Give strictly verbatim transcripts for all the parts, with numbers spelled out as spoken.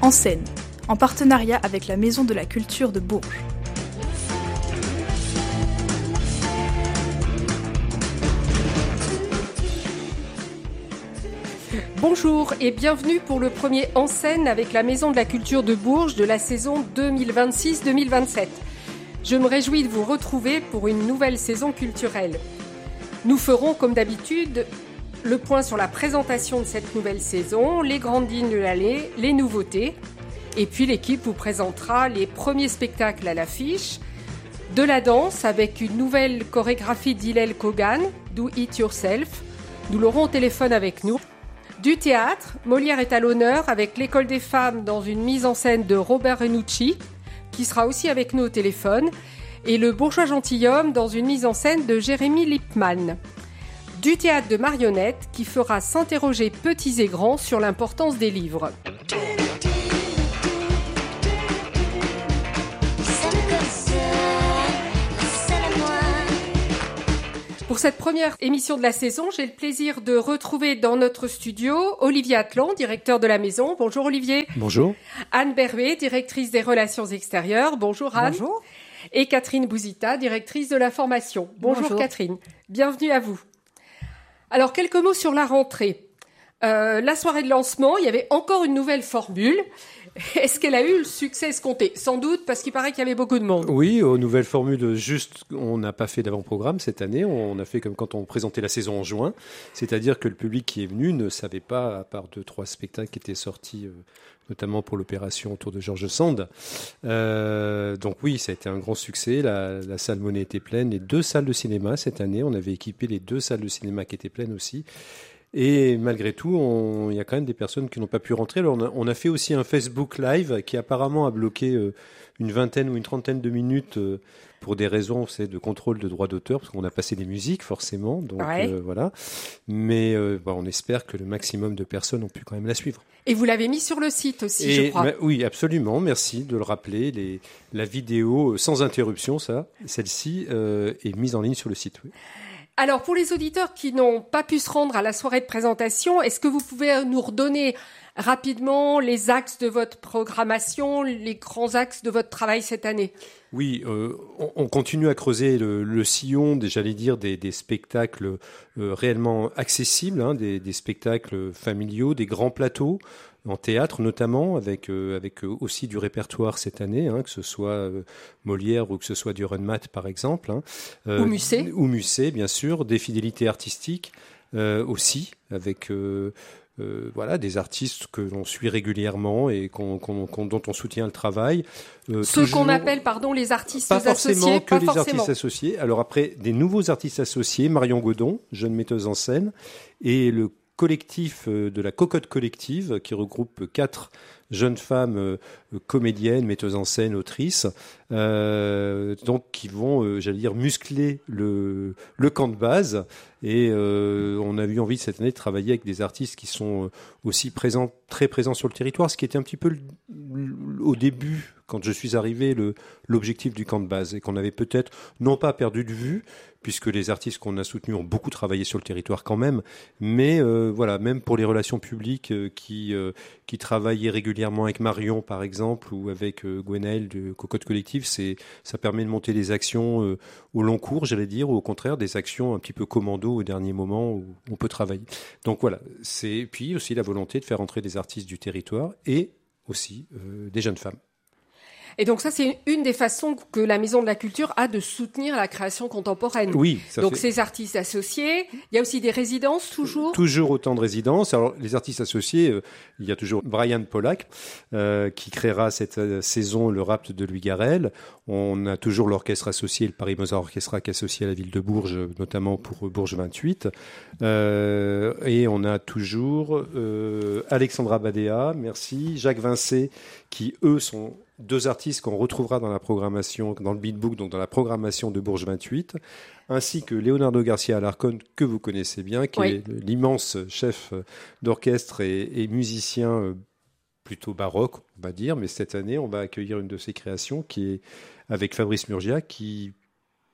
En scène, en partenariat avec la Maison de la Culture de Bourges. Bonjour et bienvenue pour le premier En scène avec la Maison de la Culture de Bourges de la saison deux mille vingt-six deux mille vingt-sept. Je me réjouis de vous retrouver pour une nouvelle saison culturelle. Nous ferons, comme d'habitude, le point sur la présentation de cette nouvelle saison, les grandes lignes de l'année, les nouveautés. Et puis l'équipe vous présentera les premiers spectacles à l'affiche, de la danse avec une nouvelle chorégraphie d'Hillel Kogan, Do It Yourself. Nous l'aurons au téléphone avec nous. Du théâtre, Molière est à l'honneur avec l'École des femmes dans une mise en scène de Robert Renucci, qui sera aussi avec nous au téléphone, et le Bourgeois gentilhomme dans une mise en scène de Jérémy Lippmann. Du théâtre de marionnettes qui fera s'interroger petits et grands sur l'importance des livres. Pour cette première émission de la saison, j'ai le plaisir de retrouver dans notre studio Olivier Atlan, directeur de la maison. Bonjour Olivier. Bonjour. Anne Bervé, directrice des relations extérieures. Bonjour Anne. Bonjour. Et Catherine Bouzita, directrice de la formation. Bonjour, Bonjour. Catherine. Bienvenue à vous. Alors, quelques mots sur la rentrée. Euh, la soirée de lancement, il y avait encore une nouvelle formule. Est-ce qu'elle a eu le succès escompté ? Sans doute, parce qu'il paraît qu'il y avait beaucoup de monde. Oui, aux nouvelles formules, juste, on n'a pas fait d'avant-programme cette année. On a fait comme quand on présentait la saison en juin. C'est-à-dire que le public qui est venu ne savait pas, à part deux, trois spectacles qui étaient sortis, euh, notamment pour l'opération autour de Georges Sand. Euh, donc oui, ça a été un grand succès. La, la salle Monet était pleine. Les deux salles de cinéma cette année, on avait équipé les deux salles de cinéma qui étaient pleines aussi. Et malgré tout, on, il y a quand même des personnes qui n'ont pas pu rentrer. Alors on, a, on a fait aussi un Facebook Live qui apparemment a bloqué euh, une vingtaine ou une trentaine de minutes euh, pour des raisons c'est, de contrôle de droits d'auteur, parce qu'on a passé des musiques forcément. Donc ouais. euh, voilà. Mais euh, bah, on espère que le maximum de personnes ont pu quand même la suivre. Et vous l'avez mis sur le site aussi, Et, je crois. Bah, oui, absolument. Merci de le rappeler. Les, la vidéo sans interruption, ça, celle-ci euh, est mise en ligne sur le site. Oui. Alors, pour les auditeurs qui n'ont pas pu se rendre à la soirée de présentation, est-ce que vous pouvez nous redonner rapidement les axes de votre programmation, les grands axes de votre travail cette année ? Oui, euh, on, on continue à creuser le, le sillon, des, j'allais dire, des, des spectacles euh, réellement accessibles, hein, des, des spectacles familiaux, des grands plateaux, en théâtre notamment, avec, euh, avec aussi du répertoire cette année, hein, que ce soit euh, Molière ou que ce soit du Runmat par exemple. Hein, euh, ou Musset. Ou Musset, bien sûr, des fidélités artistiques euh, aussi, avec... Euh, Euh, voilà, des artistes que l'on suit régulièrement et qu'on, qu'on, qu'on, dont on soutient le travail. Euh, Ceux toujours, qu'on appelle, pardon, les artistes pas associés. Forcément que pas les forcément. artistes associés. Alors après, des nouveaux artistes associés, Marion Godon, jeune metteuse en scène, et le collectif de la Cocotte Collective, qui regroupe quatre jeunes femmes euh, comédiennes, metteuses en scène, autrices, euh, donc qui vont, euh, j'allais dire, muscler le, le camp de base. Et euh, on a eu envie cette année de travailler avec des artistes qui sont aussi présents, très présents sur le territoire, ce qui était un petit peu le, le, au début, quand je suis arrivé, le, l'objectif du camp de base, et qu'on avait peut-être non pas perdu de vue, puisque les artistes qu'on a soutenus ont beaucoup travaillé sur le territoire quand même, mais euh, voilà, même pour les relations publiques euh, qui, euh, qui travaillaient régulièrement avec Marion, par exemple, ou avec euh, Gwenaëlle de Cocotte Collective, c'est, ça permet de monter des actions euh, au long cours, j'allais dire, ou au contraire, des actions un petit peu commando au dernier moment où on peut travailler. Donc voilà, c'est puis aussi la volonté de faire entrer des artistes du territoire et aussi euh, des jeunes femmes. Et donc ça, c'est une des façons que la Maison de la Culture a de soutenir la création contemporaine. Oui. Ça donc fait... ces artistes associés, il y a aussi des résidences toujours. Toujours autant de résidences. Alors les artistes associés, euh, il y a toujours Brian Pollack euh, qui créera cette euh, saison le Rapt de Louis Garrel. On a toujours l'orchestre associé, le Paris Mozart Orchestra, qui est associé à la ville de Bourges, notamment pour Bourges vingt-huit. Euh, et on a toujours euh, Alexandra Badea, merci, Jacques Vincé, qui eux sont deux artistes qu'on retrouvera dans la programmation, dans le beatbook, donc dans la programmation de Bourges vingt-huit, ainsi que Leonardo Garcia Alarcón, que vous connaissez bien, qui oui. est l'immense chef d'orchestre et, et musicien plutôt baroque, on va dire, mais cette année, on va accueillir une de ses créations qui est avec Fabrice Murgia, qui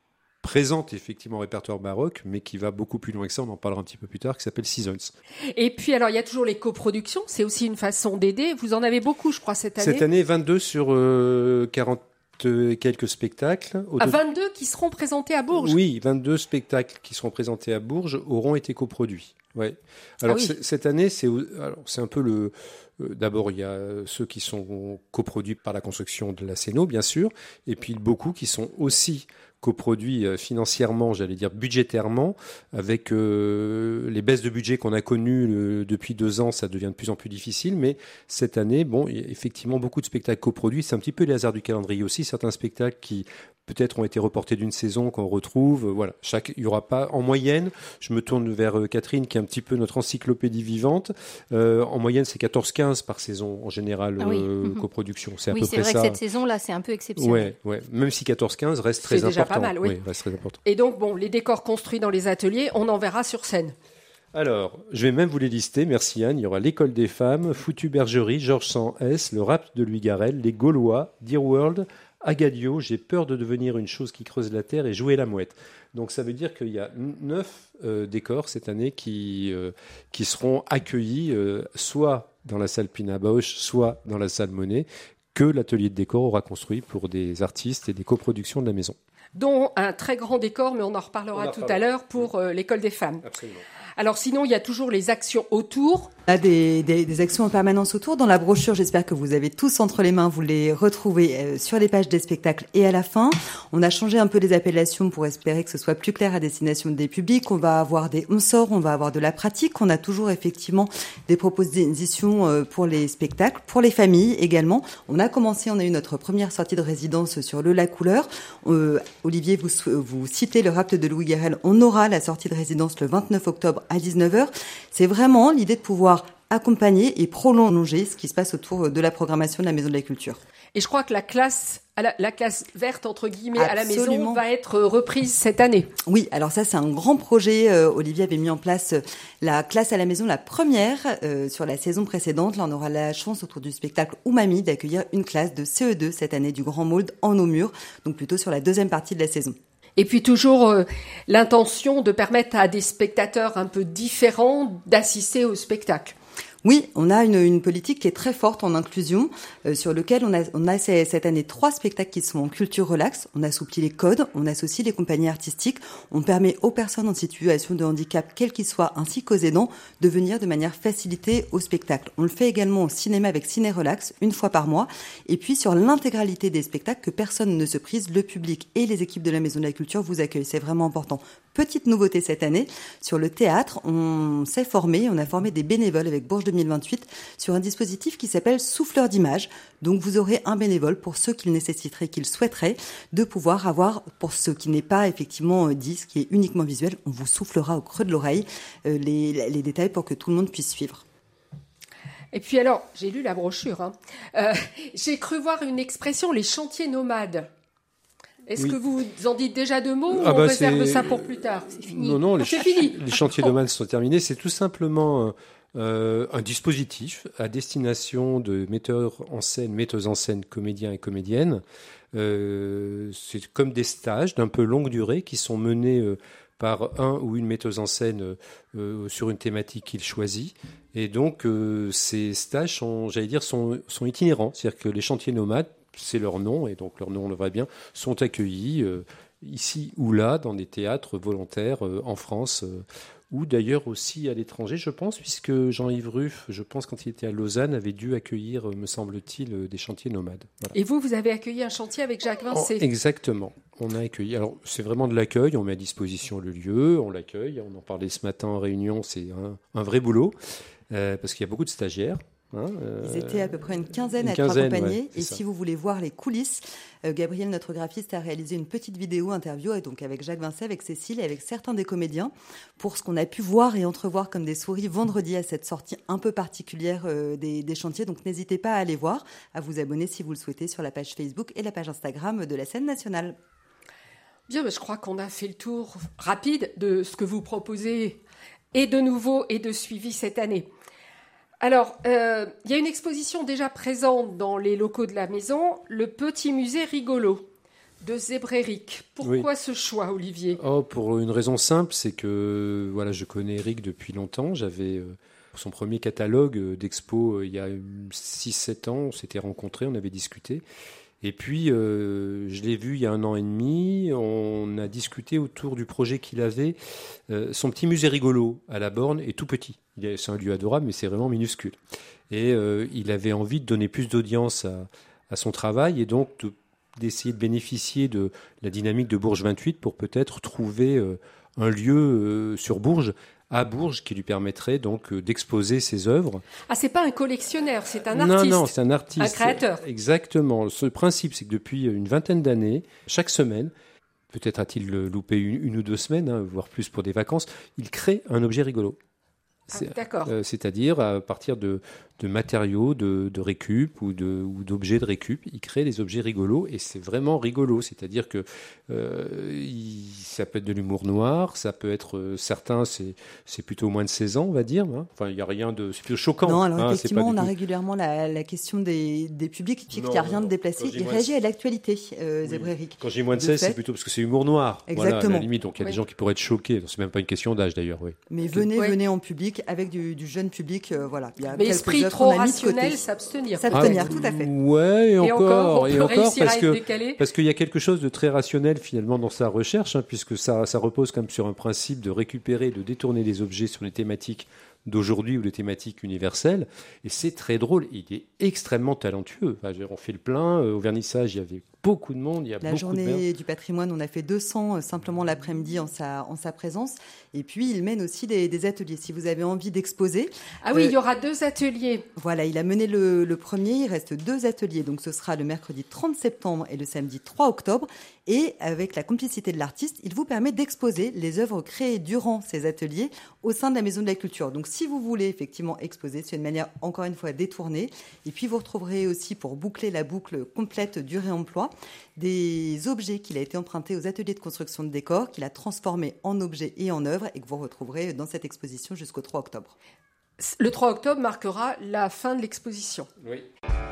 présente effectivement un répertoire baroque, mais qui va beaucoup plus loin que ça, on en parlera un petit peu plus tard, qui s'appelle Seasons. Et puis alors il y a toujours les coproductions, c'est aussi une façon d'aider. Vous en avez beaucoup, je crois, cette année. Cette année, vingt-deux sur euh, quarante et quelques spectacles. À vingt-deux qui seront présentés à Bourges. Oui, vingt-deux spectacles qui seront présentés à Bourges auront été coproduits. Ouais. Alors ah oui. cette année, c'est, alors, c'est un peu le. Euh, d'abord, il y a ceux qui sont coproduits par la construction de la Céno, bien sûr, et puis beaucoup qui sont aussi coproduits euh, financièrement, j'allais dire budgétairement, avec euh, les baisses de budget qu'on a connues euh, depuis deux ans, ça devient de plus en plus difficile. Mais cette année, bon, il y a effectivement beaucoup de spectacles coproduits. C'est un petit peu les hasards du calendrier aussi. Certains spectacles qui peut-être ont été reportés d'une saison qu'on retrouve. Voilà, chaque, il y aura pas en moyenne. Je me tourne vers euh, Catherine, qui est un petit peu notre encyclopédie vivante. Euh, en moyenne, c'est quatorze quinze par saison en général, ah oui. euh, coproduction. C'est à oui, peu c'est près vrai ça. que cette saison-là, c'est un peu exceptionnel. Ouais, ouais. Même si quatorze quinze reste très c'est important. Déjà pas mal, oui. oui, reste très important. Et donc, bon, les décors construits dans les ateliers, on en verra sur scène. Alors, je vais même vous les lister. Merci Anne. Il y aura l'École des femmes, Foutue Bergerie, Georges Sand S, le rap de Louis Garrel, les Gaulois, Dear World, Agadio, J'ai peur de devenir une chose qui creuse la terre et Jouer la mouette. Donc ça veut dire qu'il y a neuf euh, décors cette année qui, euh, qui seront accueillis euh, soit dans la salle Pina Bausch, soit dans la salle Monet, que l'atelier de décor aura construit pour des artistes et des coproductions de la maison. Dont un très grand décor, mais on en reparlera on en tout reparlera. à l'heure pour euh, l'École des femmes. Absolument. Alors sinon, il y a toujours les actions autour. On a des, des, des actions en permanence autour. Dans la brochure, j'espère que vous avez tous entre les mains. Vous les retrouvez euh, sur les pages des spectacles et à la fin. On a changé un peu les appellations pour espérer que ce soit plus clair à destination des publics. On va avoir des on sort, on va avoir de la pratique. On a toujours effectivement des propositions euh, pour les spectacles, pour les familles également. On a commencé, on a eu notre première sortie de résidence sur le La Couleur. Euh, Olivier, vous, vous citez le rap de Louis Garrel. On aura la sortie de résidence le vingt-neuf octobre à dix-neuf heures. C'est vraiment l'idée de pouvoir accompagner et prolonger ce qui se passe autour de la programmation de la Maison de la Culture. Et je crois que la classe, la, la classe verte, entre guillemets, Absolument. à la maison va être reprise cette année. Oui, alors ça, c'est un grand projet. Euh, Olivier avait mis en place euh, la classe à la maison, la première euh, sur la saison précédente. Là, on aura la chance, autour du spectacle Oumami, d'accueillir une classe de C E deux cette année du Grand Mold en Naumur, donc plutôt sur la deuxième partie de la saison. Et puis toujours euh, l'intention de permettre à des spectateurs un peu différents d'assister au spectacle. Oui, on a une, une politique qui est très forte en inclusion, euh, sur lequel on a, on a cette année trois spectacles qui sont en culture relax. On assouplit les codes, on associe les compagnies artistiques, on permet aux personnes en situation de handicap, quels qu'ils soient, ainsi qu'aux aidants, de venir de manière facilitée au spectacle. On le fait également au cinéma avec Ciné Relax, une fois par mois. Et puis sur l'intégralité des spectacles, que personne ne se prise, le public et les équipes de la Maison de la Culture vous accueillent. C'est vraiment important. Petite nouveauté cette année, sur le théâtre, on s'est formé, on a formé des bénévoles avec Bourges deux mille vingt-huit sur un dispositif qui s'appelle Souffleur d'images. Donc vous aurez un bénévole pour ceux qui le nécessiteraient, qui le souhaiteraient, de pouvoir avoir, pour ce qui n'est pas effectivement dit, ce qui est uniquement visuel, on vous soufflera au creux de l'oreille euh, les, les détails pour que tout le monde puisse suivre. Et puis alors, j'ai lu la brochure, hein. euh, j'ai cru voir une expression, les chantiers nomades. Est-ce oui. que vous en dites déjà deux mots ah ou bah on réserve ça pour plus tard? C'est fini. Non, non, les, c'est ch- fini. les chantiers nomades sont terminés. C'est tout simplement euh, un dispositif à destination de metteurs en scène, metteuses en scène, comédiens et comédiennes. Euh, c'est comme des stages d'un peu longue durée qui sont menés euh, par un ou une metteuse en scène euh, sur une thématique qu'il choisit. Et donc, euh, ces stages sont, j'allais dire, sont, sont itinérants. C'est-à-dire que les chantiers nomades, c'est leur nom, et donc leur nom, on le voit bien, sont accueillis euh, ici ou là dans des théâtres volontaires euh, en France, euh, ou d'ailleurs aussi à l'étranger, je pense, puisque Jean-Yves Ruff, je pense, quand il était à Lausanne, avait dû accueillir, me semble-t-il, euh, des chantiers nomades. Voilà. Et vous, vous avez accueilli un chantier avec Jacques Vincé? Oh, exactement. On a accueilli. Alors, c'est vraiment de l'accueil. On met à disposition le lieu, on l'accueille. On en parlait ce matin en réunion. C'est un, un vrai boulot, euh, parce qu'il y a beaucoup de stagiaires. Hein, euh, Ils étaient à peu près une quinzaine une à quinzaine, être accompagnés. Ouais, et ça. Si vous voulez voir les coulisses, euh, Gabriel, notre graphiste, a réalisé une petite vidéo interview et donc avec Jacques Vincé, avec Cécile et avec certains des comédiens pour ce qu'on a pu voir et entrevoir comme des souris vendredi à cette sortie un peu particulière euh, des, des chantiers. Donc n'hésitez pas à aller voir, à vous abonner si vous le souhaitez sur la page Facebook et la page Instagram de la Scène nationale. Bien, mais je crois qu'on a fait le tour rapide de ce que vous proposez et de nouveau et de suivi cette année. Alors, euh, il y a une exposition déjà présente dans les locaux de la maison, le Petit Musée Rigolo. de Zebr-Éric. Pourquoi oui. ce choix, Olivier ? Oh, pour une raison simple, c'est que voilà, je connais Éric depuis longtemps. J'avais euh, son premier catalogue d'expo euh, il y a six sept ans. On s'était rencontrés, on avait discuté. Et puis, euh, je l'ai vu il y a un an et demi. On a discuté autour du projet qu'il avait. Euh, son petit musée rigolo à la Borne est tout petit. Il est, c'est un lieu adorable, mais c'est vraiment minuscule. Et euh, il avait envie de donner plus d'audience à, à son travail et donc de d'essayer de bénéficier de la dynamique de Bourges vingt-huit pour peut-être trouver euh, un lieu euh, sur Bourges, à Bourges, qui lui permettrait donc euh, d'exposer ses œuvres. Ah, c'est pas un collectionneur, c'est un artiste. Non, non, c'est un artiste. Un créateur. Exactement. Ce principe, c'est que depuis une vingtaine d'années, chaque semaine, peut-être a-t-il loupé une, une ou deux semaines, hein, voire plus pour des vacances, il crée un objet rigolo. C'est, ah, d'accord. Euh, c'est-à-dire à partir de, de matériaux de, de récup ou, de, ou d'objets de récup, il crée des objets rigolos et c'est vraiment rigolo. C'est-à-dire que euh, il, ça peut être de l'humour noir, ça peut être euh, certains, c'est, c'est plutôt moins de seize ans, on va dire. Hein. Enfin, il n'y a rien de, c'est plutôt choquant. Non, alors hein, effectivement, on a tout... régulièrement la, la question des, des publics qui qu'il n'y a rien de déplacé. Il réagit à l'actualité, euh, oui. Zebr-Éric. Quand j'ai moins de seize, fait... c'est plutôt parce que c'est humour noir. Exactement. Voilà, à la limite, donc il y a oui. des gens qui pourraient être choqués. C'est même pas une question d'âge d'ailleurs. Oui. Mais venez, oui. venez en public. Avec du, du jeune public, euh, voilà. Il y a mais esprit trop rationnel, s'abstenir. S'abstenir, ah, tout à fait. Ouais, et, et encore, encore, et encore, parce que décaler. parce qu'il y a quelque chose de très rationnel finalement dans sa recherche, hein, puisque ça, ça repose comme sur un principe de récupérer, de détourner des objets sur les thématiques d'aujourd'hui ou les thématiques universelles, et c'est très drôle. Il est extrêmement talentueux. Enfin, on fait le plein au vernissage, il y avait beaucoup de monde. Il y a la beaucoup journée de du patrimoine, on a fait deux cents simplement l'après-midi en sa, en sa présence. Et puis, il mène aussi des, des ateliers. Si vous avez envie d'exposer... Ah oui, euh, il y aura deux ateliers. Voilà, il a mené le, le premier. Il reste deux ateliers. Donc, ce sera le mercredi trente septembre et le samedi trois octobre. Et avec la complicité de l'artiste, il vous permet d'exposer les œuvres créées durant ces ateliers au sein de la Maison de la Culture. Donc, si vous voulez effectivement exposer, c'est une manière, encore une fois, détournée. Et puis, vous retrouverez aussi, pour boucler la boucle complète du réemploi, des objets qu'il a été emprunté aux ateliers de construction de décors, qu'il a transformés en objets et en œuvres et que vous retrouverez dans cette exposition jusqu'au trois octobre. Le trois octobre marquera la fin de l'exposition. Oui.